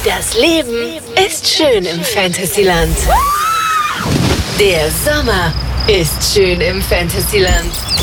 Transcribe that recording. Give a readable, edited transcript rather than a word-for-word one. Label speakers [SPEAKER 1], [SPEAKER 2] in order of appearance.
[SPEAKER 1] Das Leben ist schön im Fantasyland. Der Sommer ist schön im Fantasyland.